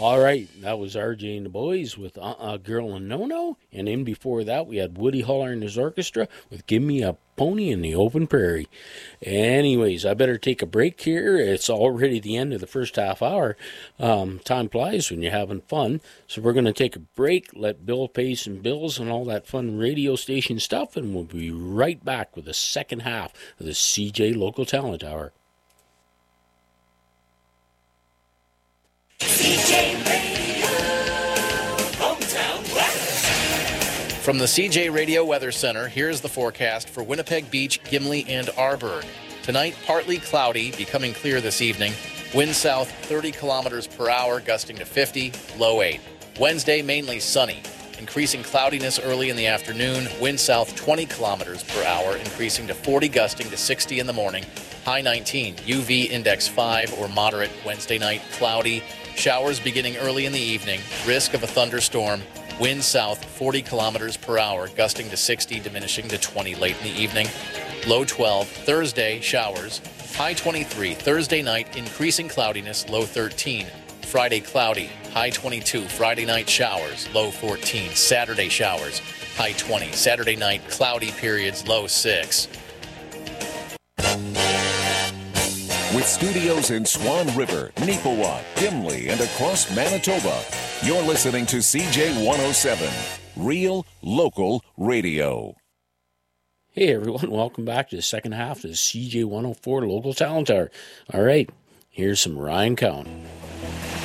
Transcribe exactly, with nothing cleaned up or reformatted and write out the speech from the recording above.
All right, that was R J and the Boys with Uh-Uh Girl and No No. And in before that, we had Woody Holler and his orchestra with Give Me a Pony in the Open Prairie. Anyways, I better take a break here. It's already the end of the first half hour. Um, time flies when you're having fun. So we're going to take a break, let Bill pay some bills and all that fun radio station stuff, and we'll be right back with the second half of the C J Local Talent Hour. C J Radio, hometown weather. From the C J Radio Weather Center, here's the forecast for Winnipeg Beach, Gimli, and Arborg. Tonight, partly cloudy, becoming clear this evening. Wind south thirty kilometers per hour, gusting to fifty, low eight. Wednesday, mainly sunny. Increasing cloudiness early in the afternoon. Wind south twenty kilometers per hour, increasing to forty, gusting to sixty in the morning. High nineteen. U V index five or moderate. Wednesday night, cloudy. Showers beginning early in the evening. Risk of a thunderstorm. Wind south forty kilometers per hour, gusting to sixty, diminishing to twenty late in the evening. Low twelve. Thursday, showers. High twenty-three. Thursday night, increasing cloudiness. Low thirteen. Friday, cloudy. High twenty-two. Friday night, showers. Low fourteen. Saturday, showers. High twenty. Saturday night, cloudy periods. Low six. With studios in Swan River, Neepawa, Gimli, and across Manitoba, you're listening to C J one oh seven, Real Local Radio. Hey everyone, welcome back to the second half of the C J one oh four Local Talent Hour. All right, here's some Ryan Cowan.